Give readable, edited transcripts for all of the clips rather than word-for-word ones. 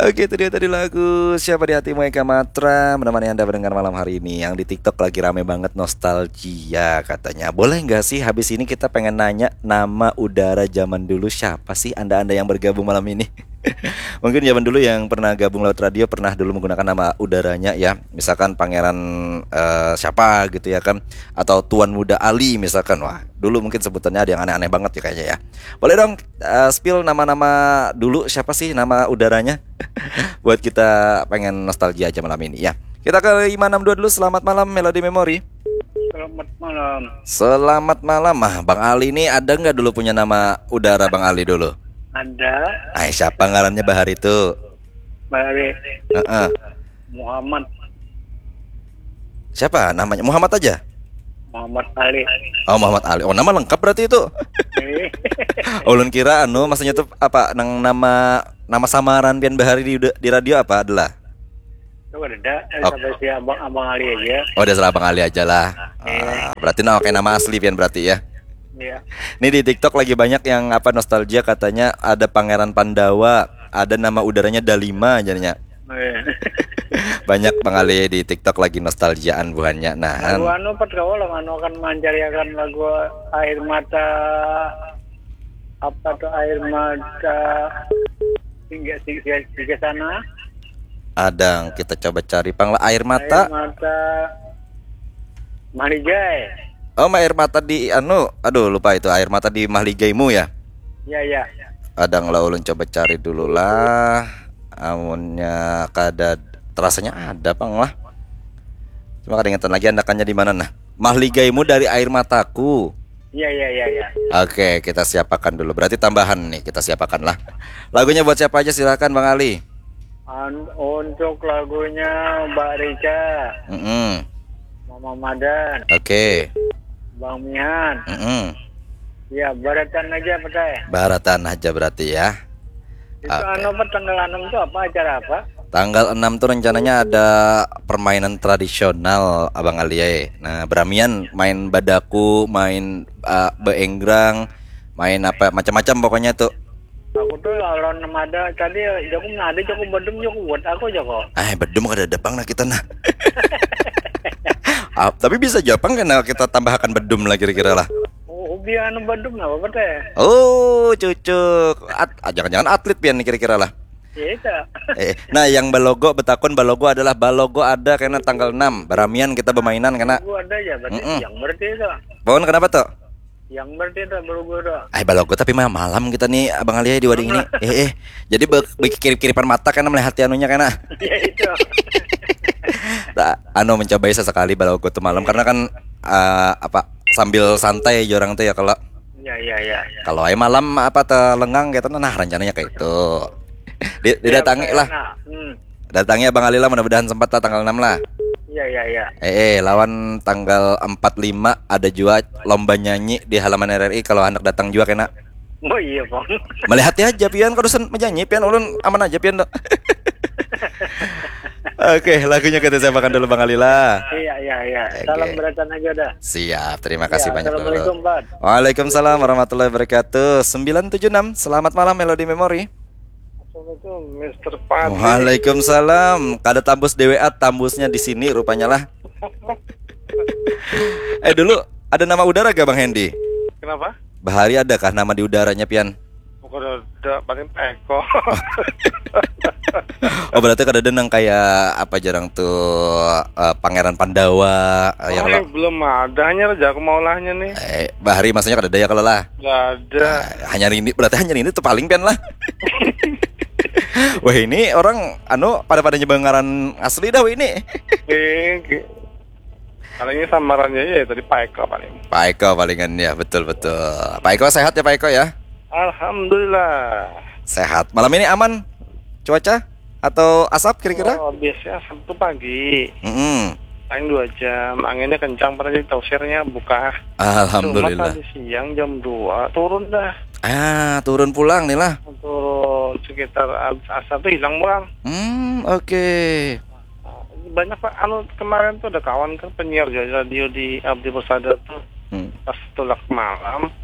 Oke, itu dia tadi lagu Siapa di Hatimu Eka Matra menemani Anda mendengar malam hari ini. Yang di TikTok lagi rame banget nostalgia katanya. Boleh nggak sih habis ini kita pengen nanya nama udara zaman dulu siapa sih Anda-anda yang bergabung malam ini? Mungkin zaman dulu yang pernah gabung lewat radio pernah dulu menggunakan nama udaranya ya. Misalkan Pangeran siapa gitu ya kan, atau Tuan Muda Ali misalkan. Wah, dulu mungkin sebutannya ada yang aneh-aneh banget ya kayaknya ya. Boleh dong spill nama-nama dulu siapa sih nama udaranya? Buat kita pengen nostalgia aja malam ini ya. Kita ke 562 dulu. Selamat malam Melody Memory. Selamat malam. Selamat malam. Bang Ali ini ada nggak dulu punya nama udara Bang Ali dulu? Ada Siapa ngarannya Bahar itu? Bare Heeh. Muhammad Siapa namanya? Muhammad aja? Muhammad Ali. Oh, Muhammad Ali. Oh, nama lengkap berarti itu. Ulun kira maksudnya tuh apa nama samaran pian Bahari di radio apa adalah? Itu ada Oh. sampai si abang Ali aja. Oh, udah salah Bang Ali aja lah. Berarti oke, nama asli pian berarti ya. Iya. Ini di TikTok lagi banyak yang nostalgia katanya ada Pangeran Pandawa, ada nama udaranya Dalima jadinya. Banyak Bang Ali di TikTok lagi nostalgiaan buahnya. Nah, Lagu anu petkawal anu akan mencariakan lagu air mata apa tuh air mata hingga sana. ada kita coba cari air Air mata. mata Malijai. Oh, air mata di aduh lupa itu air mata di Mahligaimu ya. Ya. Adang lah ulun coba cari dulu lah. Amunnya kada terasanya ada Bang lah. Cuma kadang ingetan lagi anakannya di mana nah. Mahligaimu dari air mataku. Iya. Oke, kita siapakan dulu. Berarti tambahan nih, kita siapakan lah. Lagunya buat siapa aja silakan Bang Ali. Untuk lagunya Mbak Rica, Mama Madan, Oke. Bang Mihan. Ya, baratan aja petai. Baratan aja berarti ya. Itu Oke. tanggal 6 itu apa acara apa? Tanggal 6 tuh rencananya ada permainan tradisional Abang Ali. Nah, beramian main badaku, main beenggrang, main apa macam-macam pokoknya tuh. Aku tuh kalau ada tadi Joko ada Joko bedem Joko buat aku Joko. Bedem kada ada Bang nah kita nah. Tapi bisa Jepang kan kita tambahkan bedum lah kira-kira lah. Oh, biar bedem apa petai? Oh, cucuk. Jangan-jangan atlet pian nih kira-kira lah. Ya itu. Nah, yang balogo betakun balogo adalah balogo ada karena tanggal 6 beramian kita bermainan karena. Gua ada ya berarti yang berarti itu. Pohon kenapa tuh? Yang berarti itu baru gua ada. Balogo tapi malam kita nih Abang Ali di wading ini. Jadi kirip-kiripan mata karena melihat anunya karena. Ya itu. Mencoba sesekali balogo tuh malam karena kan sambil santai jorang tuh ya kalau. Ya. Kalau malam lengang gitu nah rencananya kayak itu. Didatangi lah. Datangi Abang Ali lah mudah-mudahan sempat lah tanggal 6 lah. Iya. Lawan tanggal 45 ada juga lomba nyanyi di halaman RRI kalau anak datang juga kena. Oh iya, Bang. Melihat aja pian kalau menyanyi pian ulun aman aja pian. Oke, lagunya kita siapkan dulu Bang Ali lah. Iya. Salam beratan aja dah. Siap, terima kasih banyak dulu. Assalamualaikum, Pak. Waalaikumsalam warahmatullahi wabarakatuh. 976. Selamat malam Melody Memory. Assalamualaikum, Mr. Pati. Waalaikumsalam. Kada tambus DWA, tambusnya di sini rupanya lah. Dulu ada nama udara gak Bang Hendy? Kenapa? Bahari adakah nama di udaranya pian? Bukan ada paling Eko. Oh, berarti kada denang kayak apa jarang tuh Pangeran Pandawa yang belum ada, hanya Raja aku maulahnya nih. Bahari maksudnya kada ada ya kalau lah. Gak ada. Hanya ini berarti hanya ini tuh paling pian lah. Wah, ini orang pada nyebengaran asli dah ini. Palingnya samarannya ya tadi Pak Eko paling. Pak Eko palingan ya, betul. Pak Eko sehat ya Pak Eko ya? Alhamdulillah. Sehat. Malam ini aman cuaca atau asap kira-kira? Oh, biasanya Sabtu pagi. Paling 2 jam. Anginnya kencang pernah jadi tausirnya buka. Alhamdulillah. Cuma tadi siang jam 2 turun dah. Turun pulang nih lah. Turun sekitar asar tuh hilang pulang. Oke. Banyak Pak, kemarin tuh ada kawan kan penyiar radio di Abdi Persada tuh pas tulak malam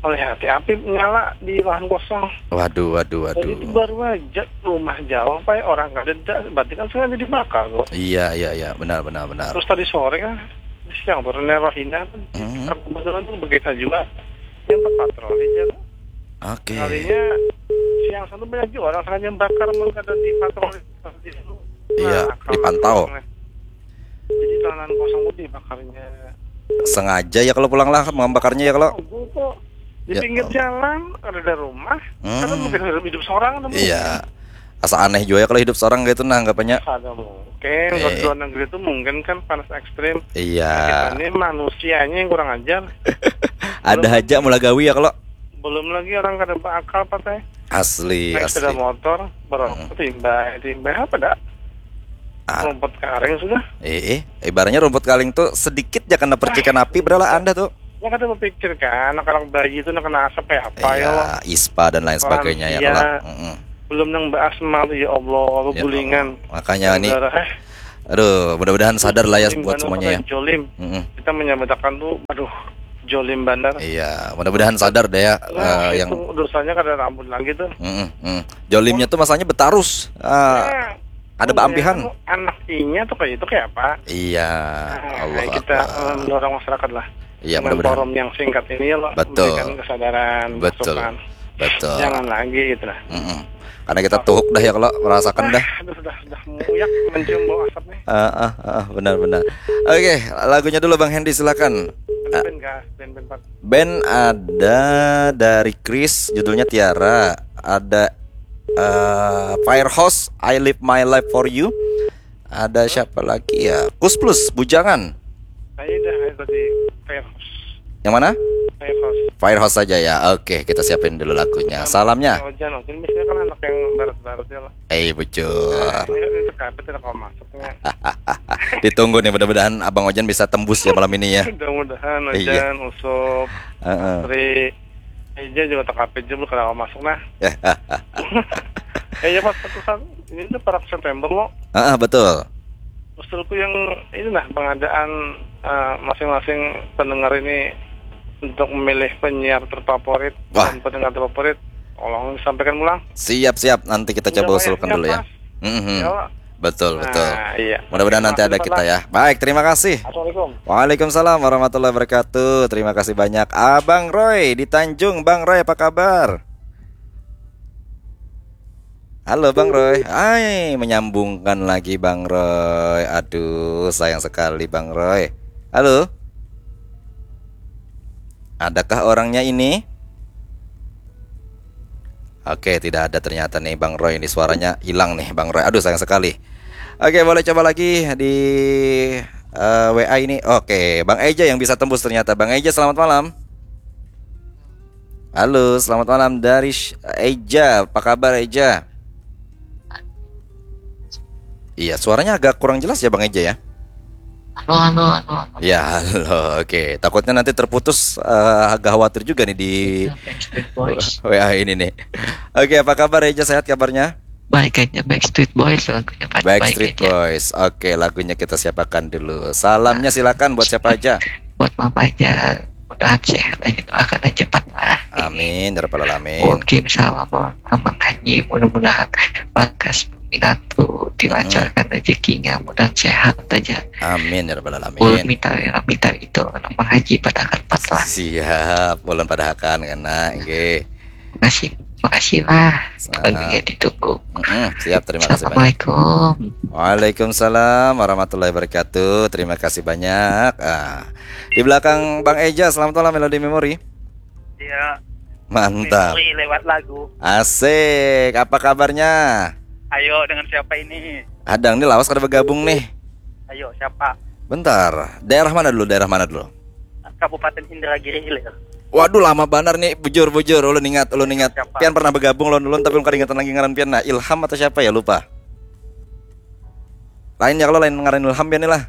melihat api nyala di lahan kosong. Waduh. Jadi itu baru aja rumah jauh, Pak, orang nggak ada, berarti kan sengaja dibakar kok. Iya, benar. Terus tadi sore kan, siang baru Rohina kan, kebetulan tuh begitu juga yang patroli aja. Oke. Kalinya siang satu banyak juga orang sengaja bakar mengkada di patroli di situ. Iya, Nah, dipantau. Jadi lahan kosong itu dibakarnya. Sengaja ya kalau pulang lah membakarnya ya kalau. Di Ya, pinggir jalan ada rumah, karena mungkin hidup seorang ada mungkin. Iya. Asa aneh juga ya kalau hidup seorang gitu nah anggapannya. Ada mungkin. Kalau di luar negeri itu mungkin kan panas ekstrim. Iya. Kita ini manusianya yang kurang ajar. Ada aja mulai gawi ya kalau. Belum lagi orang kada berakal patah. Asli. Naik sepeda motor, timba apa dah? Rumput karing sudah. Ibaratnya rumput kaling tuh sedikit ya kena percikan api berala Anda tuh. Ya kada berpikir kan, anak-anak bayi itu kena asap ya apa ya loh. ISPA dan lain sebagainya ya kalau. Belum nang asma ya Allah, gulingan. Makanya nih. Aduh, mudah-mudahan sadar lah ya buat semuanya ya. Jolim. Kita menyabatakan tuh, aduh, jolim bandar. Iya, mudah-mudahan sadar deh ya. Yang itu dosanya kada rambut lagi tuh. Jolimnya tuh masanya betarus. Ada beampihan. Anak inya tuh kayak itu kayak apa? Iya. Allah kita mendorong masyarakat lah. Iya, dengan mudah-mudahan. forum yang singkat ini loh. Betul. Memberikan kesadaran. Betul. Masukan. Betul. Jangan lagi gitu lah. Karena kita tuhuk dah ya kalau merasakan dah. Aduh, sudah muyak mencium bau asap nih. Benar. Oke, lagunya dulu Bang Hendy silakan. Band Band ada dari Chris, judulnya Tiara. Ada Firehouse, I Live My Life For You. Ada siapa lagi ya? Kus Plus, Bujangan. Ayo tadi Firehouse. Yang mana? Firehouse. Firehouse saja ya. Oke, kita siapin dulu lagunya. Salamnya. Ojan biasanya kan anak yang barat-barat ya lah. Bocor. Ini terkait tidak kalau masuknya. Ditunggu nih, mudah-mudahan Abang Ojan bisa tembus ya malam ini ya. Mudah-mudahan Iya. Ojan, Usup, Tri, Eja juga TKP juga kalau masuk nah. Ya pas satu saat ini udah para September loh. Betul. Usulku yang ini nah pengadaan masing-masing pendengar ini untuk memilih penyiar terfavorit dan pendengar terfavorit, tolong disampaikan ulang. Siap, nanti kita coba usulkan dulu ya. Betul. Iya. Mudah-mudahan nanti ada kita ya. Baik, terima kasih. Assalamualaikum. Waalaikumsalam warahmatullahi wabarakatuh. Terima kasih banyak Abang Roy di Tanjung. Bang Roy apa kabar? Halo Bang Roy. Menyambungkan lagi Bang Roy. Aduh, sayang sekali Bang Roy. Halo. Adakah orangnya ini? Oke, tidak ada ternyata nih Bang Roy. Ini suaranya hilang nih Bang Roy. Aduh, sayang sekali. Oke, boleh coba lagi di WA ini. Oke, Bang Eja yang bisa tembus ternyata. Bang Eja, selamat malam. Halo, selamat malam dari Eja. Apa kabar Eja? Iya, suaranya agak kurang jelas ya Bang Eja ya. Halo. Ya, halo. Oke, takutnya nanti terputus. Agak khawatir juga nih di WA ini nih. Oke, apa kabar Eja? Sehat kabarnya? Baik aja, Backstreet Boys lagunya. Backstreet Boys. Oke, lagunya kita siapakan dulu. Salamnya silakan buat siapa aja. Buat mama aja, mudah sehat aja, doakan aja cepat lah. Amin, ya rabbal alamin. Mungkin salam Abang Haji, mudah-mudahan bakas minatu dilancarkan rezekinya, mudah sehat aja. Amin, ya rabbal alamin. Ulun minta itu Abang Haji pada akan patlah. Siap, bulan pada akan kena. Oke. Makasih lah. Lagunya ditunggu. Siap, terima kasih banyak. Assalamualaikum. Waalaikumsalam warahmatullahi wabarakatuh. Terima kasih banyak. Di belakang Bang Eja, selamat malam Melody Memory. Iya. Mantap. Memory lewat lagu. Asik. Apa kabarnya? Ayo, dengan siapa ini? Adang nih lawas kada bergabung nih. Ayo, siapa? Bentar. Daerah mana dulu? Kabupaten Indragiri Hilir. Waduh, lama banar nih, bujur. Ulun ingat. Siapa? Pian pernah bergabung ulun tapi belum kada ingatan lagi ngaran pian. Nah, Ilham atau siapa ya lupa. Lain ya kalau lain ngaran Ilham pian nih lah.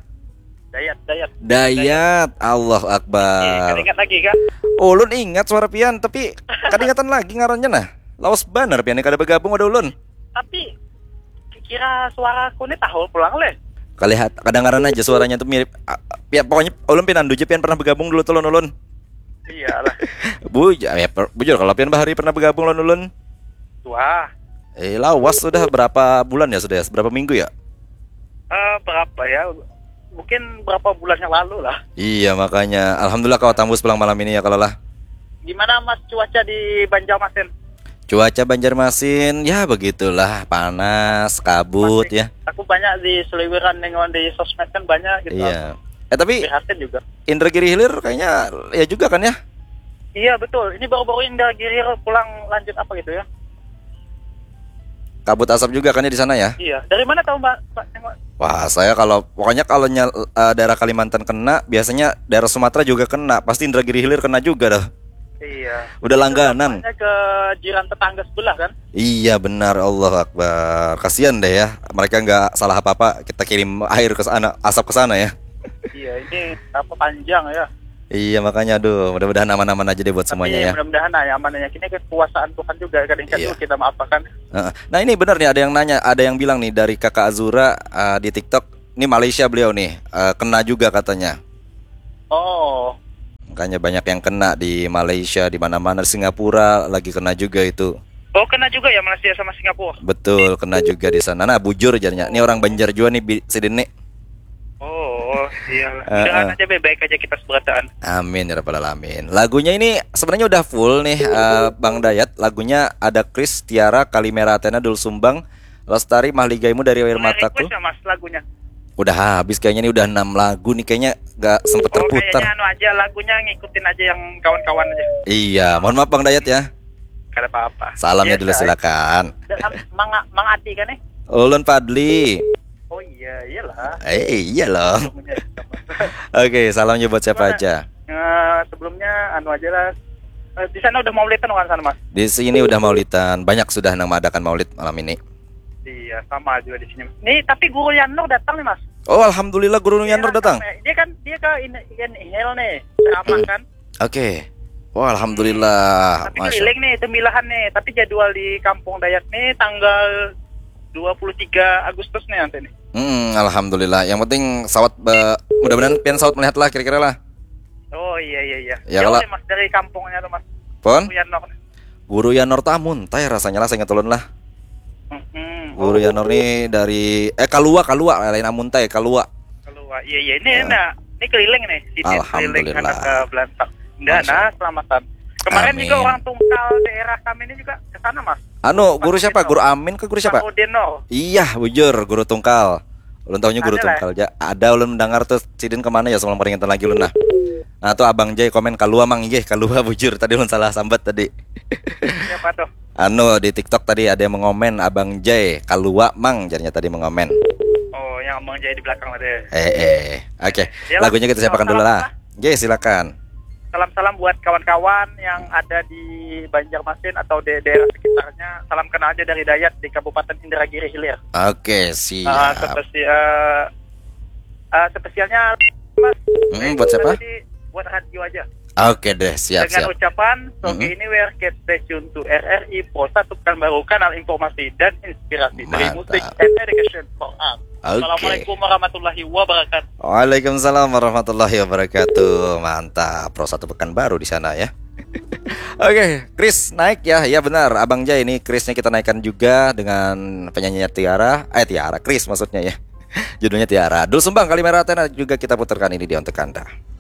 Dayat. Allah Akbar. Kan ingat lagi kan? Ulun ingat suara pian tapi kada ingatan lagi ngarannya nah. Lawas banar pian nih kada bergabung ada ulun. Tapi kira suara aku nih tahu pulang leh. Kadang-kadang aja suaranya tuh mirip. Pokoknya ulun pian andu pian pernah bergabung dulu tulun ulun. Iyalah. Bujur kalau pian bahari pernah bergabung lon ulun. Wah, Lawas sudah berapa bulan ya sudah ya? Berapa minggu ya? berapa ya? Mungkin berapa bulan yang lalu lah. Iya makanya alhamdulillah kau tambus pulang malam ini ya kalau lah. Gimana Mas cuaca di Banjarmasin? Cuaca Banjarmasin ya begitulah, panas, kabut ya. Aku banyak di seliweran dengan di sosmed kan banyak gitu. Iya. Tapi Prihatin juga. Indragiri Hilir kayaknya ya juga kan ya? Iya betul. Ini baru-baru Indragiri pulang lanjut apa gitu ya? Kabut asap juga kan ya di sana ya? Iya. Dari mana tahu Mbak? Wah, saya pokoknya kalau daerah Kalimantan kena, biasanya daerah Sumatera juga kena. Pasti Indragiri Hilir kena juga dah. Iya. Udah langganan. Itu ke jiran tetangga sebelah kan? Iya benar, Allah Akbar. Kasihan deh ya, mereka nggak salah apa-apa. Kita kirim air ke sana, asap ke sana ya. Iya, ini apa panjang ya. Iya makanya, aduh, mudah-mudahan aman-aman aja deh buat semuanya ya. Mudah-mudahan ya amannya. Ini kekuasaan Tuhan juga kadang-kadang Iya. kita maafkan. Nah ini benar nih, ada yang nanya, ada yang bilang nih dari Kakak Azura di TikTok. Ini Malaysia beliau nih, kena juga katanya. Oh, Makanya banyak yang kena di Malaysia, di mana-mana, di Singapura lagi kena juga itu. oh kena juga ya Malaysia sama Singapura. Betul, kena juga di sana. Nah, bujur jadinya. Ini orang Banjar juga nih si Dene. Oh, iyalah. Mudah-mudahan aja baik-baik aja kita seberataan. Amin ya rabbal alamin. Lagunya ini sebenarnya udah full nih, Bang Dayat. Lagunya ada Chris, Tiara, Kalimera Athena, Dul Sumbang, Lestari, Mahligaimu, Dari Air Mataku. Request ya Mas lagunya. Udah habis kayaknya, nih udah 6 lagu nih, kayaknya gak sempet Oh, terputar. kayaknya aja lagunya ngikutin aja yang kawan-kawan aja. Iya, mohon maaf Bang Dayat ya. Gak ada apa-apa. Salamnya Biasa, dulu silakan. Mang Ati kan nih? Ulun Fadli. Oh iya, iyalah. Iya loh. Oke, salamnya buat siapa aja? Sebelumnya anu aja lah. Di sana udah maulidan kan sana Mas? Di sini udah maulidan, banyak sudah yang mengadakan maulid malam ini. Iya, sama juga di sini. Nih, tapi Guru Yanur datang nih Mas. Oh, alhamdulillah Guru Yanur datang. Dia ke Inhel nih, ceramah kan. Oke. Wah, alhamdulillah. Tapi keliling nih, Temilahan nih. Tapi jadwal di Kampung Dayak nih tanggal 23 Agustus nih nanti nih. Alhamdulillah. Yang penting sawat mudah-mudahan pian sawat melihat lah kira-kira lah. Oh iya. Ya, Jauh kalau- nih Mas dari kampungnya tuh Mas. Pon? Guru Yanur. Guru Yanor Tamun, tay rasanya lah saya ngetulun lah. Guru Yanor nih dari Kalua lain amun tay Kalua. Keluar. Iya ini ini keliling nih. Sini keliling Alhamdulillah. anak ke Belantak. Nah, selamatan. Kemarin Amin. juga orang Tungkal daerah kami ini juga ke sana Mas. Anu, guru siapa? Guru Amin ke guru siapa? Pak Udenor. Iya, bujur, Guru Tungkal. Ulun tahunya Guru Ada lah. Tungkal aja. Ada ulun mendengar tuh Sidin kemana ya sebelum peringatan lagi ulun nah. Nah tuh Abang Jay komen Kalua mang iya Kalua bujur. Tadi ulun salah sambat tadi. Siapa tuh? Anu di TikTok tadi ada yang mengomen Abang Jay Kalua mang jadinya tadi mengomen. Oh, yang Bang Jaya di belakang ada. Oke. Yalah, Lagunya kita siapkan dulu lah. Jay silakan. Salam-salam buat kawan-kawan yang ada di Banjarmasin atau di daerah sekitarnya. Salam kenal aja dari Dayat di Kabupaten Indragiri Hilir. Oke, siap. Spesialnya Mas. Buat siapa? Tadi buat radio aja. Oke deh, siap. Dengan ucapan Sogi Anywhere, get stay tune to RRI Pro, satu baru kanal informasi dan inspirasi dari Mantap. musik and education for us. Oke. Assalamualaikum warahmatullahi wabarakatuh. Waalaikumsalam warahmatullahi wabarakatuh. Mantap, Pro satu Pekanbaru di sana ya. Oke, Chris naik ya. Ya benar, Abang Jay ini Chrisnya kita naikkan juga dengan penyanyinya Tiara. Chris maksudnya ya. Judulnya Tiara. Dul Sumbang Kalimera Athena juga kita putarkan ini di untuk Anda.